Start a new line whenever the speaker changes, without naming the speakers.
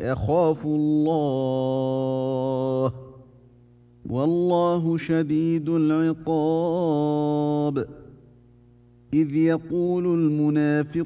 أخاف الله والله شديد العقاب إذ يقول المنافقون